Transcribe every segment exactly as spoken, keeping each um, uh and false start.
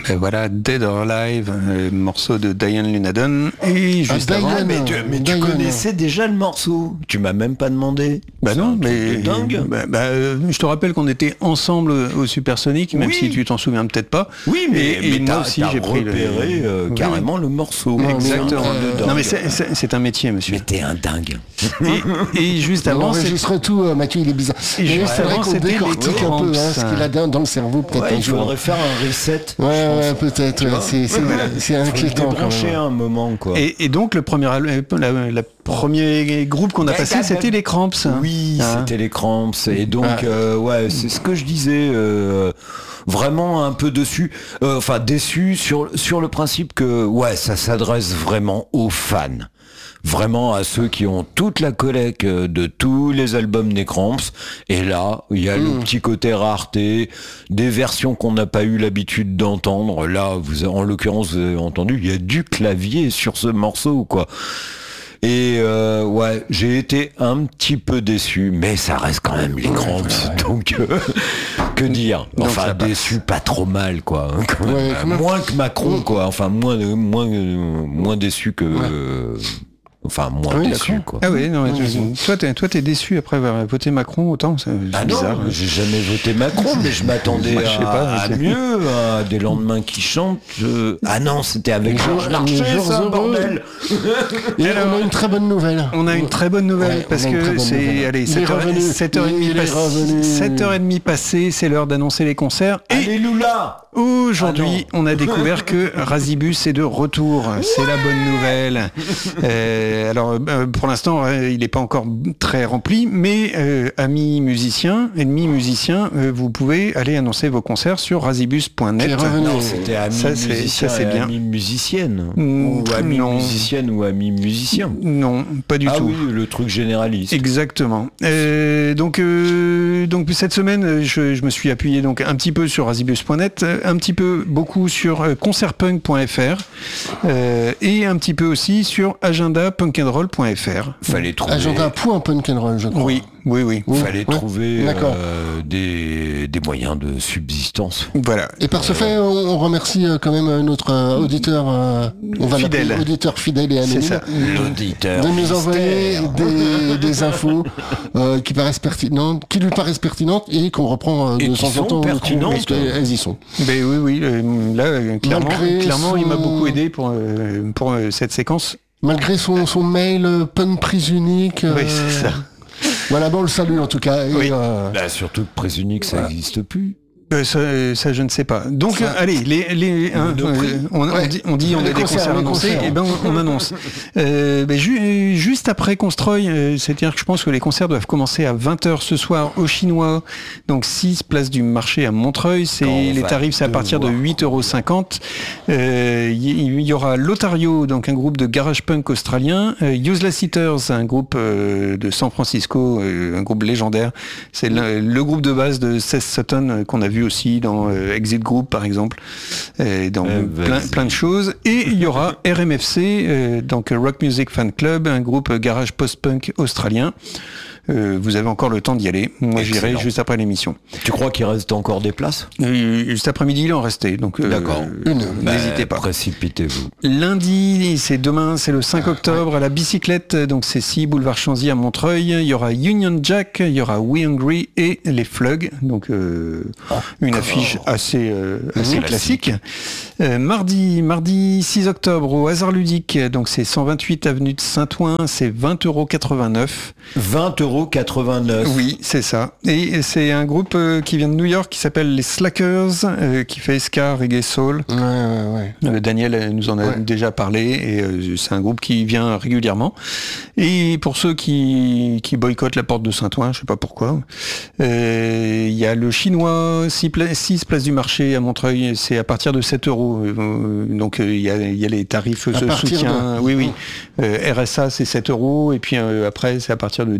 Ben voilà, Dead or Alive, euh, morceau de Diane Lunadon. Et juste ah, avant, Diane, mais tu, mais tu connaissais déjà le morceau. Tu m'as même pas demandé. Bah non, mais dingue. Bah, bah, euh, je te rappelle qu'on était ensemble au Supersonic, même oui. si tu t'en souviens peut-être pas. Oui, mais, et, mais et moi aussi j'ai pris repéré le... euh, oui. carrément le morceau. Non, exactement. Euh, non mais c'est, c'est, c'est un métier, monsieur. Mais t'es un dingue. Et, et juste avant, on enregistre tout, euh, Mathieu, il est bizarre. Et juste c'est vrai avant, qu'on c'était décortique les un peu hein, Cramps. ce qu'il a dans, dans le cerveau, peut-être. Ouais, un il jour. faudrait faire un reset. Ouais, ouais, peut-être. Ouais, c'est, c'est, c'est inquiétant quand même. un moment, quoi. Et, et donc le premier, la, la premier groupe qu'on a passé, c'était les Cramps. Oui, hein. C'était les Cramps. Et donc, ah. euh, ouais, c'est ce que je disais. Euh, vraiment un peu dessus, euh, enfin déçu sur sur le principe que ouais, ça s'adresse vraiment aux fans. Vraiment à ceux qui ont toute la collecte de tous les albums des Cramps. Et là, il y a mmh. le petit côté rareté, des versions qu'on n'a pas eu l'habitude d'entendre. Là, vous, en l'occurrence, vous avez entendu, il y a du clavier sur ce morceau, quoi. Et euh, ouais, j'ai été un petit peu déçu, mais ça reste quand même les Cramps, donc euh, que dire. Enfin, donc, déçu, pas trop mal, quoi. Ouais, euh, moins que Macron, quoi. Enfin, moins moins moins déçu que. Ouais. Euh, Enfin, moins oui, déçu, quoi. Ah oui, non, tu, toi, t'es, toi, t'es déçu après avoir voté Macron, autant, c'est ah bizarre. Non, j'ai jamais voté Macron, mais je m'attendais Moi, je sais à, pas, à mieux, à des lendemains qui chantent. Je... Ah non, c'était avec Georges Larcher, ça, bordel. Et alors, on a une très bonne nouvelle. On a une très bonne nouvelle, ouais, parce que c'est, nouvelle. allez, sept heures trente passées, c'est l'heure d'annoncer les concerts. Et Alléluia. Aujourd'hui, ah on a découvert que Razibus est de retour. Ouais. C'est la bonne nouvelle. Euh, alors, euh, pour l'instant, euh, il n'est pas encore très rempli, mais euh, amis musiciens, ennemis musiciens, euh, vous pouvez aller annoncer vos concerts sur razibus point net. Non, c'était amis ça, musiciens ça, c'est bien. Amis musiciennes. Mmh, ou amis non. musiciennes ou amis musiciens. Non, pas du ah tout. Ah oui, le truc généraliste. Exactement. Euh, donc, euh, donc cette semaine, je, je me suis appuyé donc un petit peu sur razibus point net, un petit peu, beaucoup sur euh, concertpunk point f r euh, et un petit peu aussi sur agenda punk and roll point f r. Fallait trouver. agenda point punk and roll, je crois. Oui, oui, oui. Il fallait oui. trouver oui. euh, des, des moyens de subsistance. Voilà. Et par ce euh, fait, on, on remercie quand même notre euh, auditeur, euh, on va fidèle. l'appeler auditeur fidèle et anonyme. C'est ça. L'auditeur. De nous envoyer des, des infos euh, qui paraissent pertinentes, qui lui paraissent pertinentes et qu'on reprend euh, de temps en temps. Pertinentes. Elles y sont. Ben oui, oui. Euh, là, clairement, clairement son... il m'a beaucoup aidé pour, euh, pour euh, cette séquence. Malgré son, son mail euh, punk prise unique. Euh... Oui, c'est ça. Voilà, bon, on le salue en tout cas. Et, oui. euh... bah, surtout que prise unique, ça n'existe voilà. plus. Euh, ça, ça, je ne sais pas. Donc, ça, allez, les, les, hein, euh, on, ouais. on dit, on, dit, on a des concerts annoncés, et ben on, on annonce. euh, ben, ju- juste après Constroy, euh, c'est-à-dire que je pense que les concerts doivent commencer à vingt heures ce soir au Chinois, donc six place du marché à Montreuil. C'est, les tarifs, c'est à partir de huit euros cinquante. Euh, il y aura Lotario, donc un groupe de garage punk australien, euh, Useless Eaters, un groupe euh, de San Francisco, euh, un groupe légendaire. C'est le, le groupe de base de Seth Sutton euh, qu'on a vu aussi dans euh, Exit Group par exemple, et dans euh, plein, plein de choses. Et il y aura R M F C, euh, donc Rock Music Fan Club, un groupe garage post-punk australien. Euh, vous avez encore le temps d'y aller. Moi, Excellent. J'irai juste après l'émission. Tu crois qu'il reste encore des places ? euh, Cet après-midi, il en restait. Donc, euh, D'accord. Euh, n'hésitez bah, pas. Précipitez-vous. Lundi, c'est demain, c'est le cinq octobre à la bicyclette. Donc, c'est six boulevard Chanzy à Montreuil. Il y aura Union Jack, il y aura We Hungry et les Flugs. Donc, euh, oh, une affiche assez, euh, assez mmh, classique. classique. Euh, mardi, mardi six octobre au Hasard Ludique. Donc, c'est cent vingt-huit avenue de Saint-Ouen. C'est vingt euros quatre-vingt-neuf. vingt euros quatre-vingt-neuf. Oui, c'est ça. Et c'est un groupe euh, qui vient de New York qui s'appelle les Slackers, euh, qui fait ska, reggae, soul. Ouais, ouais, ouais. Euh, Daniel nous en a ouais. déjà parlé et euh, c'est un groupe qui vient régulièrement. Et pour ceux qui, qui boycottent la porte de Saint-Ouen, je sais pas pourquoi, il euh, y a le Chinois, six place du marché à Montreuil, c'est à partir de sept euros. Euh, donc il y a, y a les tarifs de soutien. De... Oui, oui. Euh, R S A c'est sept euros et puis euh, après c'est à partir de dix. Il faut que tu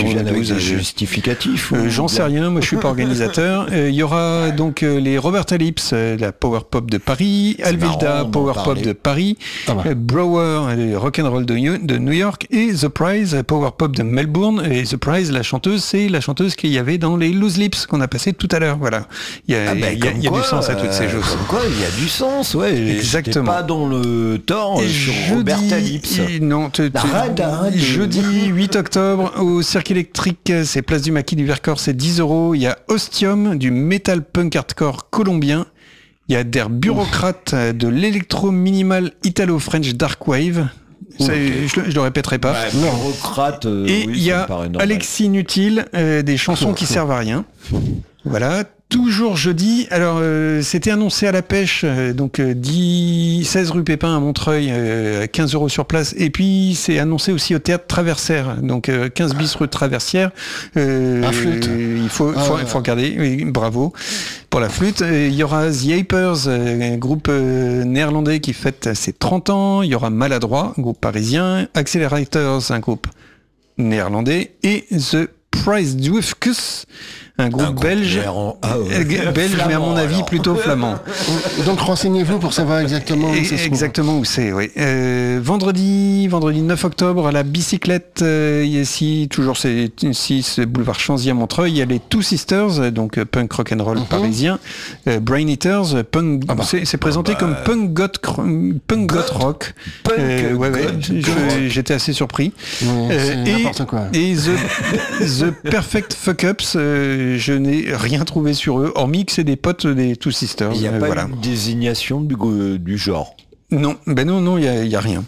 Ils viennent avec des justificatifs. Euh, J'en sais rien, moi je suis pas organisateur. Il euh, y aura donc euh, les Roberta Lips, euh, la Power Pop de Paris, Alvilda, marrant, Power Pop de Paris, ah bah. euh, Brower, le Rock'n'Roll de, de New York, et The Prize, Power Pop de Melbourne. Et The Prize, la chanteuse, c'est la chanteuse qu'il y avait dans les Loose Lips qu'on a passé tout à l'heure. Voilà. Il y a, ah bah, il y a, il y a quoi, du sens à toutes ces choses. Comme quoi, il y a du sens, ouais. Exactement. Pas dans le tort et sur jeudi, Roberta Lips. Non, te, te, arrête, arrête, jeudi huit octobre au Cirque électrique, c'est place du Maquis du Vercors, c'est dix euros. Il y a Ostium, du metal punk hardcore colombien. Il y a Der bureaucrates, de l'électro minimal italo-french dark wave. Ça, okay. je, je le répéterai pas. Ouais, bureaucrate, euh, et il oui, y a Alexis Inutile, euh, des chansons qui servent à rien. Voilà. Toujours jeudi. Alors, euh, c'était annoncé à la pêche, euh, donc euh, dix, seize rue Pépin à Montreuil, euh, quinze euros sur place. Et puis, c'est annoncé aussi au théâtre Traversière, donc euh, quinze bis rue Traversière. Euh, la flûte. Euh, il faut, ah, faut, ouais. faut regarder. Oui, bravo pour la flûte. Il y aura The Apers, euh, un groupe euh, néerlandais qui fête ses trente ans. Il y aura Maladroit, un groupe parisien. Accelerators, un groupe néerlandais. Et The Price Dwifkus, un groupe, un groupe belge, en... ah ouais. belge flamand, mais à mon avis alors. Plutôt flamand. Donc renseignez-vous pour savoir exactement où c'est. Exactement où c'est, oui. Euh, vendredi, vendredi neuf octobre à la bicyclette, euh, ici toujours c'est six boulevard Chanzy à Montreuil, il y a les Two Sisters, donc punk rock'n'roll mm-hmm. parisien, euh, Brain Eaters, punk, ah bah. c'est, c'est présenté ah bah. comme punk goth, punk goth rock. Punk euh, ouais, ouais, je, j'étais assez surpris. Ouais, euh, et, n'importe quoi. Et the, the Perfect Fuck Ups. Euh, je n'ai rien trouvé sur eux, hormis que c'est des potes des Two Sisters. Il n'y a euh, pas voilà. une désignation du, du genre. Non, ben non, non, il n'y a, a rien.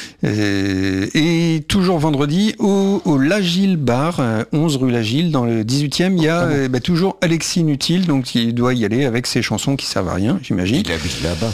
Euh, et toujours vendredi, au, au L'Agile Bar, onze rue L'Agile, dans le dix-huitième, il y a ah bon. euh, bah, toujours Alexis Inutile, donc il doit y aller avec ses chansons qui servent à rien, j'imagine. Il habite là-bas.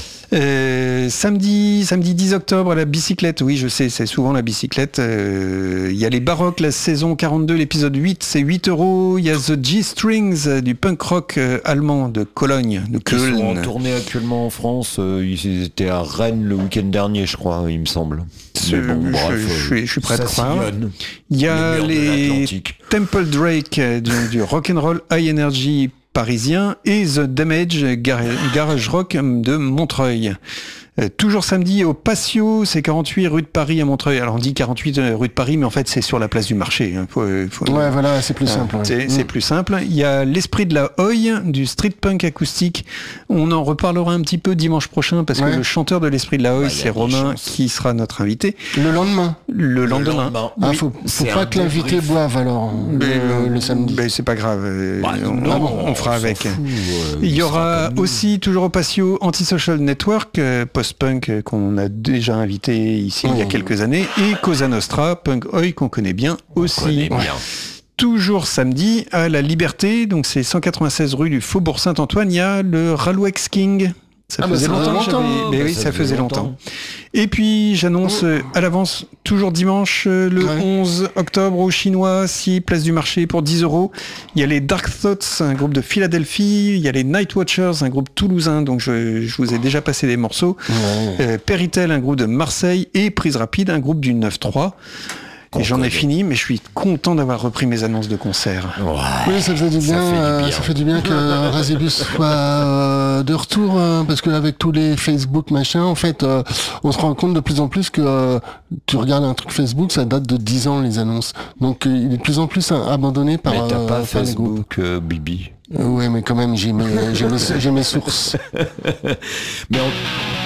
Euh, samedi, samedi dix octobre à la bicyclette, oui je sais, c'est souvent la bicyclette. Euh, il y a les Baroques, la saison quarante-deux, l'épisode huit, c'est huit euros. Il y a The G-Strings, euh, du punk rock euh, allemand de Cologne, de Köln. Ils sont en tournée actuellement en France, euh, ils étaient à Rennes le week-end dernier je crois, il me semble. Mais bon, je, bref, je, je, je suis prêt à croire. Il y a les Temple Drake euh, du, du rock'n'roll high energy parisien et The Damage, garage rock de Montreuil. Euh, toujours samedi au Patio, c'est quarante-huit rue de Paris à Montreuil. Alors on dit quarante-huit rue de Paris, mais en fait c'est sur la place du marché. Hein. Faut, faut... Ouais, voilà, c'est plus euh, simple. Ouais. C'est, c'est mmh. plus simple. Il y a l'Esprit de la Hoy, du street punk acoustique. On en reparlera un petit peu dimanche prochain parce ouais. que le chanteur de l'Esprit de la Hoy, ouais, c'est Romain qui sera notre invité. Le lendemain. Le lendemain. Le lendemain. Ah, oui. Faut, faut pas que l'invité boive alors mais, le, le samedi. Mais c'est pas grave. Bah, on, non, on, on fera on avec. Fout, euh, il y aura aussi toujours au Patio Antisocial Network, euh, post-punk euh, qu'on a déjà invité ici mmh. il y a quelques années, et Cosa Nostra, punk oi qu'on connaît bien on aussi. Connaît bien. Toujours samedi à la Liberté, donc c'est cent quatre-vingt-seize rue du Faubourg Saint-Antoine, il y a le Ralouex King. Ça ah faisait bah longtemps, longtemps mais bah oui, ça, ça faisait longtemps. longtemps. Et puis j'annonce euh, à l'avance, toujours dimanche, euh, le ouais. onze octobre au Chinois, si place du marché pour dix euros. Il y a les Dark Thoughts, un groupe de Philadelphie. Il y a les Night Watchers, un groupe toulousain, donc je, je vous ai déjà passé des morceaux. Ouais. Euh, Peritel, un groupe de Marseille. Et Prise Rapide, un groupe du neuf trois. Et j'en ai fini, mais je suis content d'avoir repris mes annonces de concert. Ouais, oui, ça fait du bien. Ça fait du bien, ça fait du bien que Razébus soit euh, de retour, hein, parce qu'avec tous les Facebook machin, en fait, euh, on se rend compte de plus en plus que euh, tu regardes un truc Facebook, ça date de dix ans les annonces. Donc euh, il est de plus en plus hein, abandonné par. Mais t'as euh, pas Facebook, euh, Bibi. Euh, ouais, mais quand même, j'ai mes, j'ai mes, j'ai mes sources. Mais on...